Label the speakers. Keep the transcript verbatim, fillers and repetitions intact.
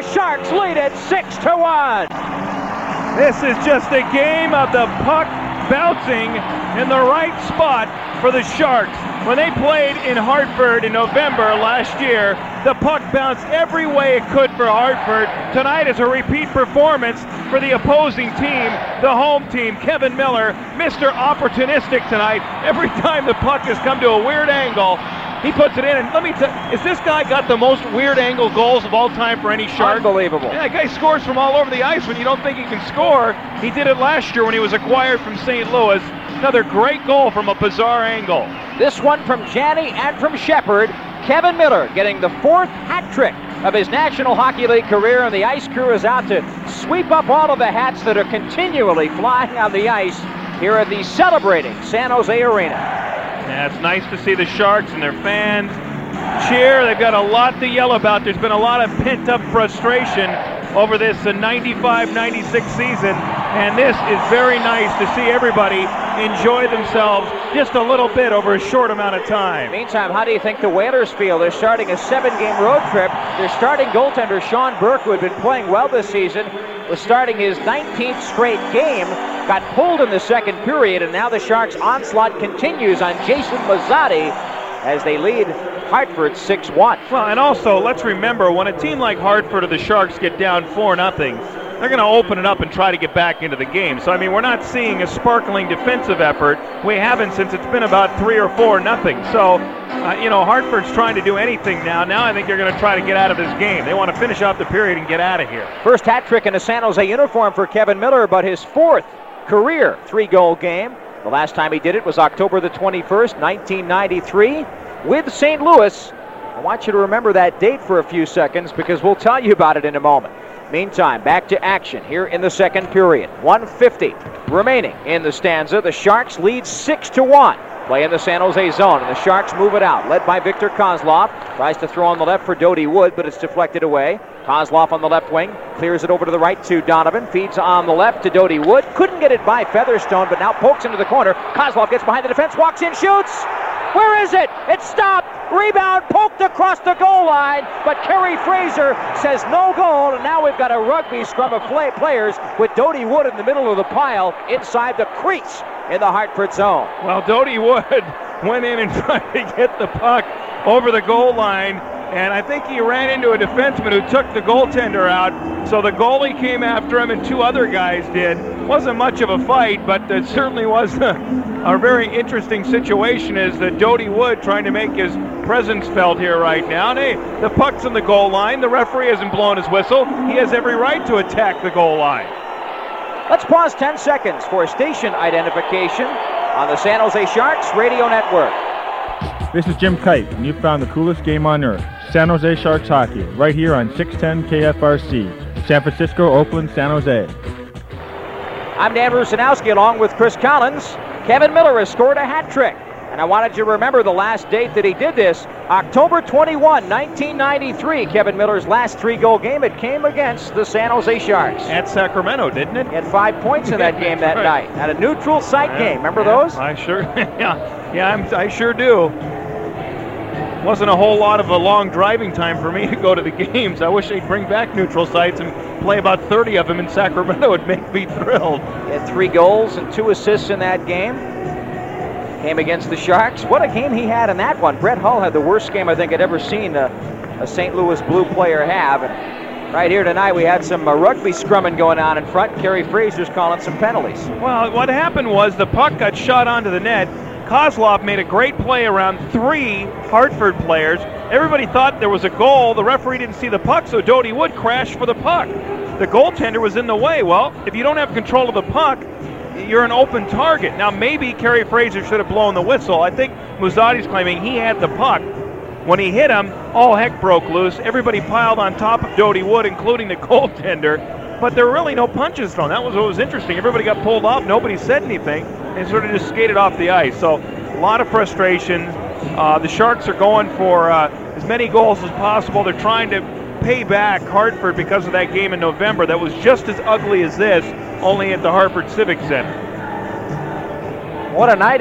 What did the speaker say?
Speaker 1: Sharks lead it six to one.
Speaker 2: This is just a game of the puck bouncing in the right spot for the Sharks. When they played in Hartford in November last year, the puck bounced every way it could for Hartford. Tonight is a repeat performance for the opposing team, the home team. Kevin Miller, Mister Opportunistic tonight. Every time the puck has come to a weird angle, he puts it in. And let me tell you, is this guy got the most weird angle goals of all time for any Shark?
Speaker 1: Unbelievable.
Speaker 2: Yeah, that guy scores from all over the ice when you don't think he can score. He did it last year when he was acquired from Saint Louis. Another great goal from a bizarre angle.
Speaker 1: This one from Janney and from Shepard. Kevin Miller getting the fourth hat trick of his National Hockey League career, and the ice crew is out to sweep up all of the hats that are continually flying on the ice here at the celebrating San Jose Arena.
Speaker 2: Yeah, it's nice to see the Sharks and their fans cheer. They've got a lot to yell about. There's been a lot of pent-up frustration over this ninety-five ninety-six season, and this is very nice to see everybody enjoy themselves just a little bit over a short amount of time.
Speaker 1: Meantime, how do you think the Whalers feel? They're starting a seven-game road trip. Their starting goaltender, Sean Burke, who had been playing well this season, was starting his nineteenth straight game, got pulled in the second period, and now the Sharks' onslaught continues on Jason Mazzotti as they lead Hartford six one.
Speaker 2: Well, and also, let's remember, when a team like Hartford or the Sharks get down four nothing, they're going to open it up and try to get back into the game. So, I mean, we're not seeing a sparkling defensive effort. We haven't since it's been about three or four nothing. So, uh, you know, Hartford's trying to do anything now. Now I think they're going to try to get out of this game. They want to finish out the period and get out of here.
Speaker 1: First hat trick in a San Jose uniform for Kevin Miller, but his fourth career three-goal game. The last time he did it was October the twenty-first, nineteen ninety-three, with Saint Louis. I want you to remember that date for a few seconds because we'll tell you about it in a moment. Meantime, back to action here in the second period. one fifty remaining in the stanza. The Sharks lead six to one. Play in the San Jose zone, and the Sharks move it out. Led by Victor Kozlov. Tries to throw on the left for Dodie Wood, but it's deflected away. Kozlov on the left wing. Clears it over to the right to Donovan. Feeds on the left to Dodie Wood. Couldn't get it by Featherstone, but now pokes into the corner. Kozlov gets behind the defense, walks in, shoots. Where is it? It's stopped. Rebound poked across the goal line, but Kerry Fraser says no goal, and now we've got a rugby scrum of play players with Dodie Wood in the middle of the pile inside the crease in the Hartford zone.
Speaker 2: Well, Dodie Wood went in and tried to get the puck over the goal line, and I think he ran into a defenseman who took the goaltender out, so the goalie came after him and two other guys did. Wasn't much of a fight, but it certainly was a, a very interesting situation as the Dodie Wood trying to make his presence felt here right now. And hey, the puck's on the goal line. The referee hasn't blown his whistle. He has every right to attack the goal line.
Speaker 1: Let's pause ten seconds for station identification on the San Jose Sharks Radio Network.
Speaker 3: This is Jim Kite, and you found the coolest game on earth, San Jose Sharks hockey, right here on six ten K F R C, San Francisco, Oakland, San Jose.
Speaker 1: I'm Dan Rusanowski along with Chris Collins. Kevin Miller has scored a hat trick. And I wanted you to remember the last date that he did this, October twenty-first, nineteen ninety-three, Kevin Miller's last three-goal game. It came against the San Jose Sharks.
Speaker 2: At Sacramento, didn't it?
Speaker 1: He had five points in that game that
Speaker 2: right.
Speaker 1: night. At a neutral site
Speaker 2: yeah,
Speaker 1: game. Remember
Speaker 2: yeah,
Speaker 1: those?
Speaker 2: I sure, yeah, yeah, I'm, I sure do. Wasn't a whole lot of a long driving time for me to go to the games. I wish they'd bring back neutral sites and play about thirty of them in Sacramento. It would make me thrilled.
Speaker 1: He had three goals and two assists in that game. Came against the Sharks. What a game he had in that one. Brett Hull had the worst game I think I'd ever seen a, a Saint Louis Blue player have. And right here tonight we had some uh, rugby scrumming going on in front. Kerry Fraser's calling some penalties.
Speaker 2: Well, what happened was the puck got shot onto the net. Kozlov made a great play around three Hartford players. Everybody thought there was a goal. The referee didn't see the puck, so Dodie Wood crashed for the puck. The goaltender was in the way. Well, if you don't have control of the puck, you're an open target. Now, maybe Kerry Fraser should have blown the whistle. I think Muzzotti's claiming he had the puck. When he hit him, all heck broke loose. Everybody piled on top of Dodie Wood, including the goaltender. But there were really no punches thrown. That was what was interesting. Everybody got pulled off. Nobody said anything. And sort of just skated off the ice. So a lot of frustration. Uh, the Sharks are going for uh, as many goals as possible. They're trying to pay back Hartford because of that game in November that was just as ugly as this, only at the Hartford Civic Center.
Speaker 1: What a night.